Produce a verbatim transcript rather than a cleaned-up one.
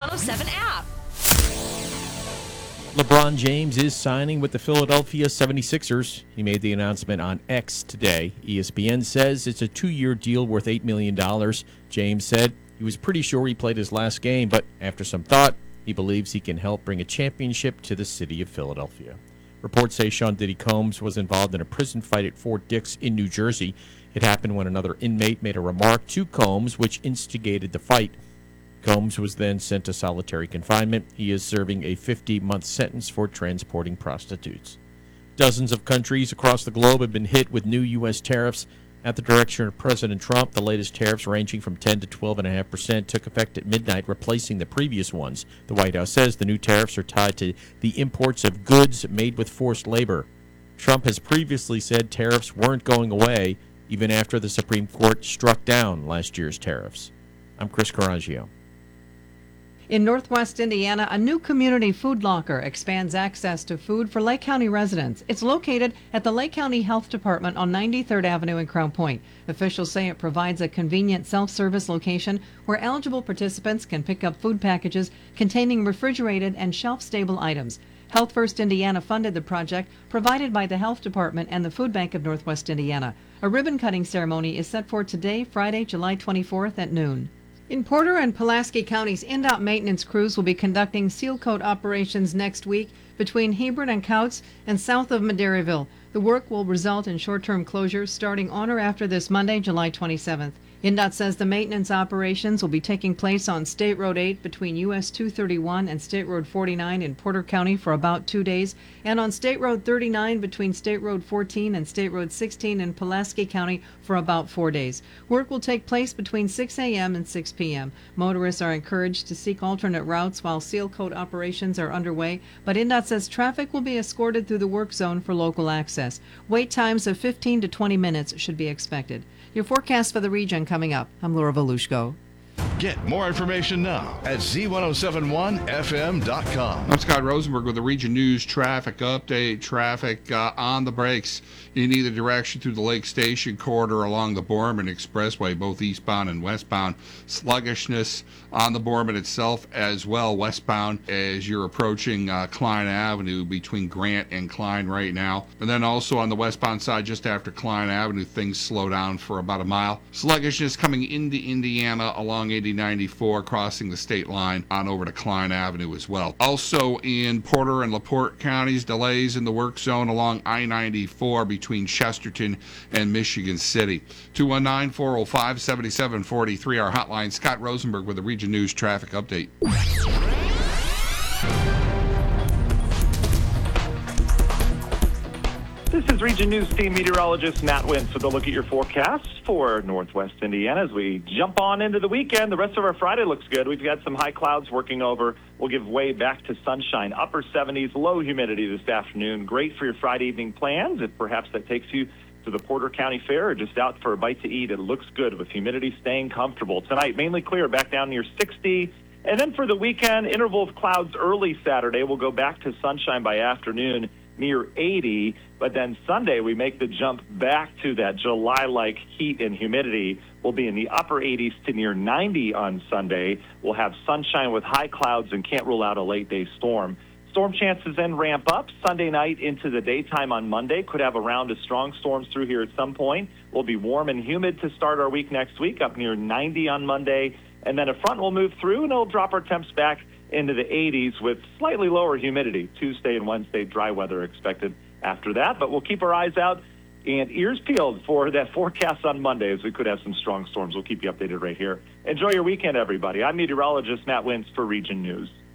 one oh seven app. LeBron James is signing with the Philadelphia seventy-sixers. He made the announcement on X today. E S P N says it's a two-year deal worth eight million dollars. James said he was pretty sure he played his last game, but after some thought, he believes he can help bring a championship to the city of Philadelphia. Reports say Sean Diddy Combs was involved in a prison fight at Fort Dix in New Jersey. It happened when another inmate made a remark to Combs, which instigated the fight. Combs was then sent to solitary confinement. He is serving a fifty-month sentence for transporting prostitutes. Dozens of countries across the globe have been hit with new U S tariffs. At the direction of President Trump, the latest tariffs ranging from ten to twelve point five percent took effect at midnight, replacing the previous ones. The White House says the new tariffs are tied to the imports of goods made with forced labor. Trump has previously said tariffs weren't going away, even after the Supreme Court struck down last year's tariffs. I'm Chris Carangio. In Northwest Indiana, a new community food locker expands access to food for Lake County residents. It's located at the Lake County Health Department on ninety-third Avenue in Crown Point. Officials say it provides a convenient self-service location where eligible participants can pick up food packages containing refrigerated and shelf-stable items. Health First Indiana funded the project, provided by the Health Department and the Food Bank of Northwest Indiana. A ribbon-cutting ceremony is set for today, Friday, July twenty-fourth at noon. In Porter and Pulaski Counties, N D O T maintenance crews will be conducting seal coat operations next week between Hebron and Couts and south of Madeiraville. The work will result in short-term closures starting on or after this Monday, July twenty-seventh. N D O T says the maintenance operations will be taking place on State Road eight between U S two thirty-one and State Road forty-nine in Porter County for about two days, and on State Road thirty-nine between State Road fourteen and State Road sixteen in Pulaski County for about four days. Work will take place between six a.m. and six p.m. Motorists are encouraged to seek alternate routes while seal coat operations are underway, but N D O T says traffic will be escorted through the work zone for local access. Wait times of fifteen to twenty minutes should be expected. Your forecast for the region coming up. I'm Laura Volushko. Get more information now at Z ten seventy-one F M dot com. I'm Scott Rosenberg with the Region News Traffic Update. Traffic uh, on the brakes in either direction through the Lake Station corridor along the Borman Expressway, both eastbound and westbound. Sluggishness on the Borman itself as well, westbound, as you're approaching uh, Klein Avenue between Grant and Klein right now. And then also on the westbound side, just after Klein Avenue, things slow down for about a mile. Sluggishness coming into Indiana along eighty ninety-four, crossing the state line on over to Klein Avenue as well. Also in Porter and LaPorte counties, delays in the work zone along I ninety-four between Chesterton and Michigan City. two one nine, four oh five, seven seven four three, our hotline. Scott Rosenberg with the Region News Traffic Update. This is Region News Team Meteorologist Matt Wintz with a look at your forecasts for Northwest Indiana as we jump on into the weekend. The rest of our Friday looks good. We've got some high clouds working over. We'll give way back to sunshine. Upper seventies, low humidity this afternoon. Great for your Friday evening plans. If perhaps that takes you to the Porter County Fair or just out for a bite to eat, it looks good with humidity staying comfortable. Tonight, mainly clear, back down near sixty. And then for the weekend, interval of clouds early Saturday. We'll go back to sunshine by afternoon near eighty. But then Sunday, we make the jump back to that July-like heat and humidity. We'll be in the upper eighties to near ninety on Sunday. We'll have sunshine with high clouds and can't rule out a late-day storm. Storm chances then ramp up Sunday night into the daytime on Monday. Could have a round of strong storms through here at some point. We'll be warm and humid to start our week next week, up near ninety on Monday. And then a front will move through, and it'll drop our temps back into the eighties with slightly lower humidity. Tuesday and Wednesday, dry weather expected after that. But we'll keep our eyes out and ears peeled for that forecast on Monday, as we could have some strong storms. We'll keep you updated right here. Enjoy your weekend, everybody. I'm meteorologist Matt Wintz for Region News.